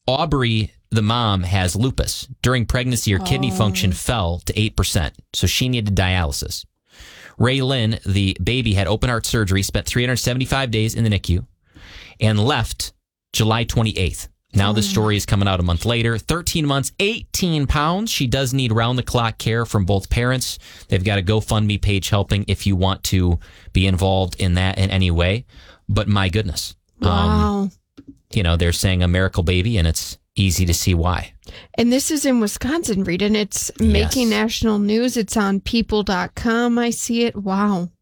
Aubrey, the mom, has lupus. During pregnancy, her kidney function fell to 8%, so she needed dialysis. Ray Lynn, the baby, had open heart surgery, spent 375 days in the NICU, and left July 28th. Now the story is coming out a month later. 13 months, 18 pounds. She does need round-the-clock care from both parents. They've got a GoFundMe page helping if you want to be involved in that in any way. But my goodness. Wow. They're saying a miracle baby, and it's easy to see why. And this is in Wisconsin, Reed, and it's making national news. It's on people.com. I see it. Wow.